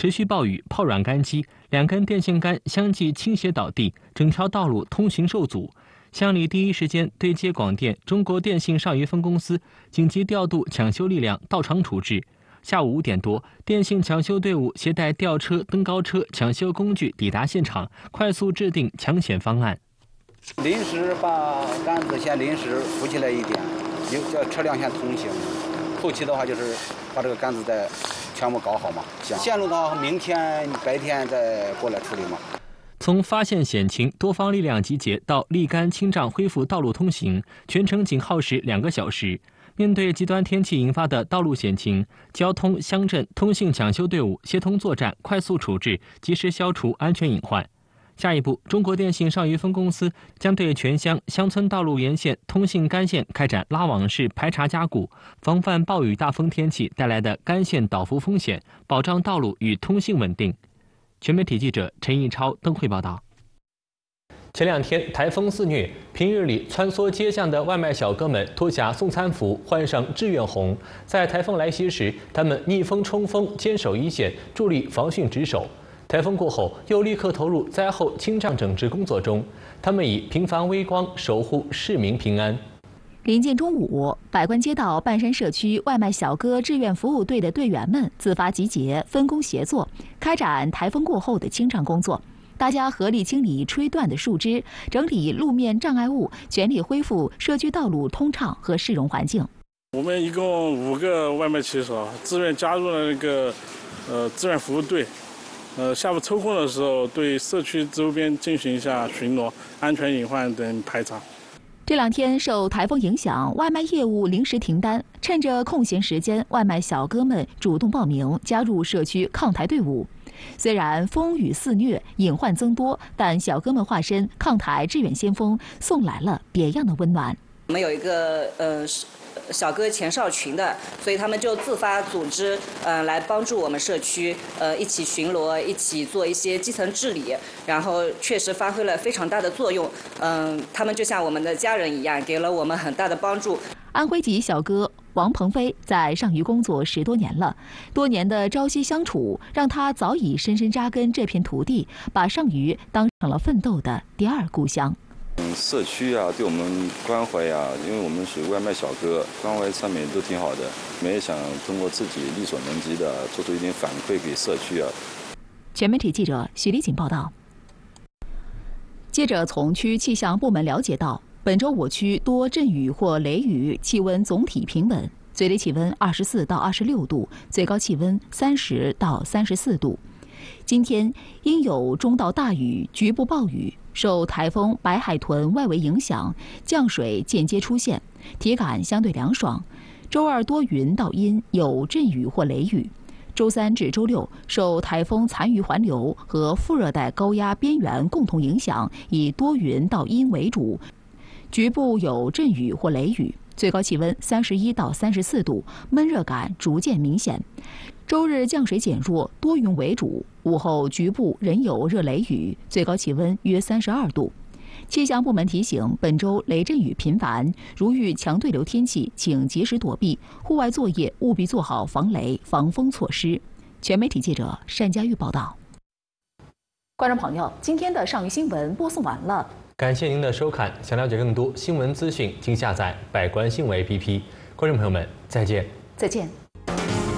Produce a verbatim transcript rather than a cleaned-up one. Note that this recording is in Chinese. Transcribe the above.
持续暴雨泡软干机，两根电线杆相继倾斜倒地，整条道路通行受阻。乡里第一时间对接广电、中国电信上虞分公司，紧急调度抢修力量到场处置。下午五点多，电信抢修队伍携带吊车、登高车、抢修工具抵达现场，快速制定抢险方案。 临时把杆子先临时扶起来一点，有叫车辆先通行。后期的话就是把这个杆子再全部搞好嘛。线路的话，明天白天再过来处理嘛。 从发现险情、多方力量集结到立竿清障恢复道路通行，全程仅耗时两个小时。面对极端天气引发的道路险情，交通、乡镇、通信抢修队伍协同作战，快速处置，及时消除安全隐患。下一步，中国电信上虞分公司将对全乡乡村道路沿线通信干线开展拉网式排查加固，防范暴雨大风天气带来的干线倒伏风险，保障道路与通信稳定。全媒体记者陈义超、邓慧报道。前两天台风肆虐，平日里穿梭街巷的外卖小哥们脱下送餐服，换上志愿红，在台风来袭时，他们逆风冲锋，坚守一线，助力防汛值守。台风过后，又立刻投入灾后清障整治工作中，他们以平凡微光守护市民平安。 临近中午，百官街道半山社区外卖小哥志愿服务队的队员们自发集结，分工协作，开展台风过后的清障工作。大家合力清理吹断的树枝，整理路面障碍物，全力恢复社区道路通畅和市容环境。 我们一共五个外卖骑手自愿加入了那个呃志愿服务队，呃下午抽空的时候对社区周边进行一下巡逻、安全隐患等排查。 这两天受台风影响，外卖业务临时停单，趁着空闲时间，外卖小哥们主动报名加入社区抗台队伍。虽然风雨肆虐，隐患增多，但小哥们化身抗台志愿先锋，送来了别样的温暖。 我们有一个呃小哥前哨群的，所以他们就自发组织，呃，来帮助我们社区，呃，一起巡逻，一起做一些基层治理，然后确实发挥了非常大的作用。嗯、呃，他们就像我们的家人一样，给了我们很大的帮助。 安徽籍小哥王鹏飞在上虞工作十多年了，多年的朝夕相处让他早已深深扎根这片土地，把上虞当成了奋斗的第二故乡。 嗯，社区啊，对我们关怀啊，因为我们属于外卖小哥，关怀上面都挺好的。我们也想通过自己力所能及的，做出一点反馈给社区啊。 全媒体记者徐丽锦报道。记者从区气象部门了解到，本周我区多阵雨或雷雨，气温总体平稳，最低气温二十四到二十六度，最高气温三十到三十四度。今天因有中到大雨、局部暴雨，受台风白海豚外围影响，降水间接出现，体感相对凉爽。周二多云到阴，有阵雨或雷雨。周三至周六受台风残余环流和副热带高压边缘共同影响，以多云到阴为主，局部有阵雨或雷雨。最高气温三十一到三十四度，闷热感逐渐明显。周日降水减弱，多云为主，午后局部仍有热雷雨，最高气温约三十二度。气象部门提醒，本周雷阵雨频繁，如遇强对流天气，请及时躲避，户外作业务必做好防雷防风措施。全媒体记者单佳玉报道。观众朋友，今天的上虞新闻播送完了。 感谢您的收看，想了解更多新闻资讯，请下载百官新闻 A P P。观众朋友们，再见。 再见。